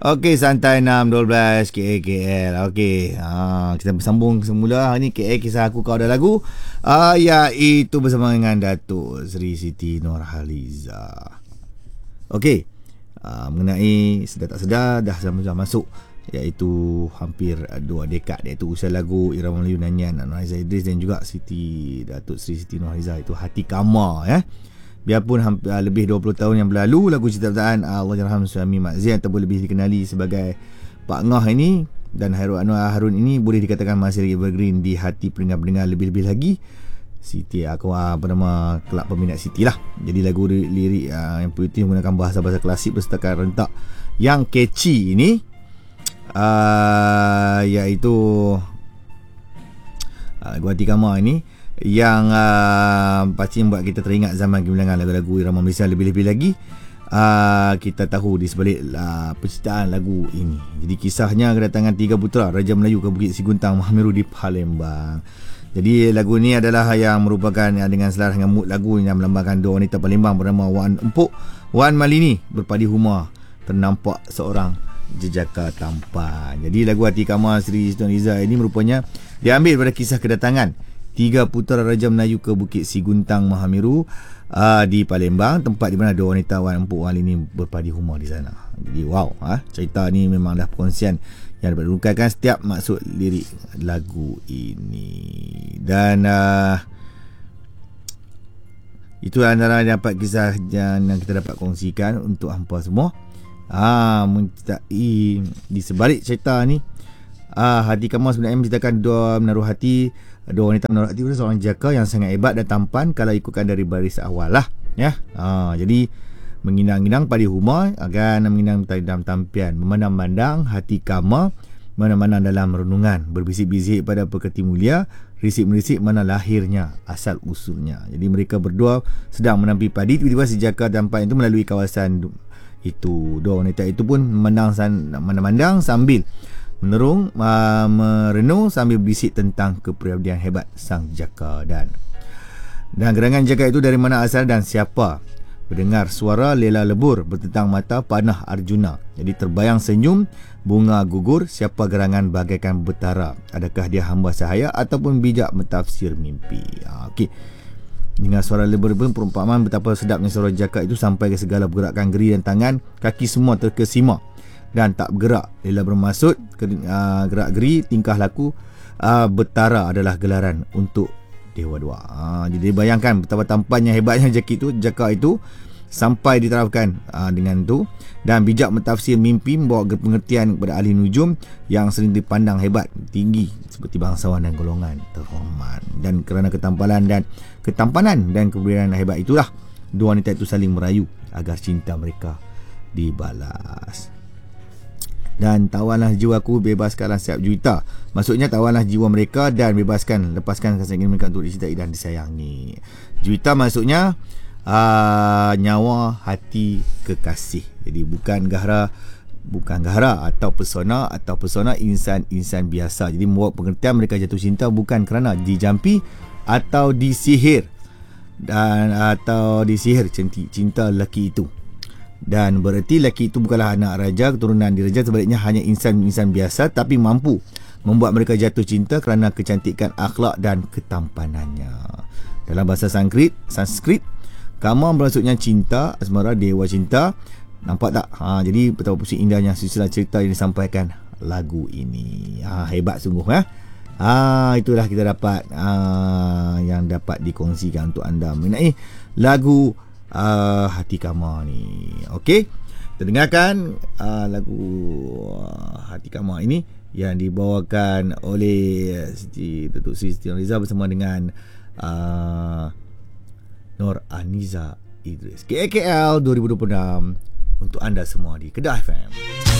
Okey, santai 612 KL. Okey, kita bersambung semula. Hari ni KL kisah aku kau dah lagu. Iaitu bersama dengan Datuk Seri Siti Nurhaliza. Okey, mengenai sedar tak sedar dah masuk iaitu hampir 2 dekad, iaitu usia lagu irama Melayu nyanyian Nurhaliza Idris dan juga Datuk Seri Siti Nurhaliza, itu Hati Kama ya. Biarpun lebih 20 tahun yang berlalu, lagu ciptaan Allahyarham Suami Mak Zin ataupun lebih dikenali sebagai Pak Ngah ini dan Hairul Anwar Harun ini boleh dikatakan masih lagi evergreen di hati pendengar-pendengar, lebih-lebih lagi Siti aku bernama kelab peminat Siti lah. Jadi lagu lirik yang puitis menggunakan bahasa-bahasa klasik bersertakan rentak yang catchy ini iaitu lagu Hati Kama ini yang pasti membuat kita teringat zaman gemilangan lagu-lagu irama Malaysia. Lebih-lebih lagi kita tahu di sebalik penciptaan lagu ini. Jadi kisahnya kedatangan 3 putera Raja Melayu ke Bukit Siguntang Mahameru di Palembang. Jadi lagu ini adalah yang merupakan dengan selaras dengan mood lagu yang melambangkan 2 wanita Palembang bernama Wan Empuk, Wan Malini berpadi huma ternampak seorang jejaka tampan. Jadi lagu Hati Kama Seri Siti Nurhaliza ini merupanya diambil pada kisah kedatangan 3 putera Raja Melayu ke Bukit Siguntang Mahameru di Palembang, tempat di mana 2 wanita Wan Empuk Wan ini berpadi huma di sana. Jadi wow, cerita ni memang dah perkongsian yang dapat dirungkaikan setiap maksud lirik lagu ini. Dan itu antara dapat kisah yang kita dapat kongsikan untuk hampa semua. Mencertai di sebalik cerita ni, Hati Kama sebenarnya menceritakan 2 wanita menaruh hati pada seorang jaka yang sangat hebat dan tampan kalau ikutkan dari baris awal lah ya. Jadi menginang-inang padi huma akan menginang dalam tampian, memandang-mandang Hati Kama mana-mana dalam renungan, berbisik-bisik pada pekerti mulia, risik-merisik mana lahirnya asal usulnya. Jadi mereka berdua sedang menampi padi, tiba-tiba si jaka tampan itu melalui kawasan itu. 2 wanita itu pun memandang sambil merenung sambil bisik tentang kepribadian hebat sang jaka dan gerangan jaka itu dari mana asal dan siapa. Mendengar suara lela lebur bertentang mata panah Arjuna. Jadi terbayang senyum bunga gugur, siapa gerangan bagaikan betara, adakah dia hamba sahaya ataupun bijak mentafsir mimpi. Okey. Dengan suara lebur pun perumpamaan betapa sedapnya suara jaka itu sampai ke segala pergerakan geri dan tangan kaki semua terkesima dan tak bergerak. Lela bermaksud gerak geri tingkah laku betara adalah gelaran untuk dewa-dewa. Jadi bayangkan betapa tampannya hebatnya jaka itu sampai diterapkan dengan itu, dan bijak mentafsir mimpi, membawa pengertian kepada ahli nujum yang sering dipandang hebat tinggi seperti bangsawan dan golongan terhormat. Dan kerana ketampanan dan keberanian hebat itulah 2 wanita itu saling merayu agar cinta mereka dibalas. Dan tawanlah jiwaku, bebaskanlah setiap juita. Maksudnya tawanlah jiwa mereka dan lepaskan rasa ingin mereka untuk dicintai dan disayangi. Juita maksudnya nyawa, hati, kekasih. Jadi bukan gahara atau pesona insan biasa. Jadi membuat pengertian mereka jatuh cinta bukan kerana dijampi atau disihir cinta lelaki itu. Dan bererti lelaki itu bukanlah anak raja, keturunan diraja, sebaliknya hanya insan biasa tapi mampu membuat mereka jatuh cinta kerana kecantikan akhlak dan ketampanannya. Dalam bahasa Sanskrit, Kama bermaksudnya cinta, asmara, dewa cinta. Nampak tak? Jadi betapa pusing indahnya silsilah cerita yang disampaikan lagu ini. Hebat sungguh ya. Itulah kita dapat yang dapat dikongsikan untuk anda mengenai lagu Hati Kama ni. Okey, kita dengarkan lagu Hati Kama ini yang dibawakan oleh Datuk Seri Siti Nurhaliza bersama dengan Nurhaliza Idris. KL 2026 untuk anda semua di Kedah FM.